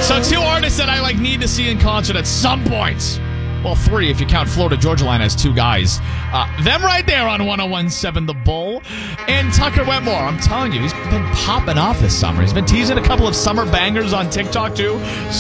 So two artists that I need to see in concert at some point. Well, three if you count Florida Georgia Line as two guys. Them right there on 101.7 The Bull. And Tucker Wetmore, I'm telling you, he's been popping off this summer. He's been teasing a couple of summer bangers on TikTok, too.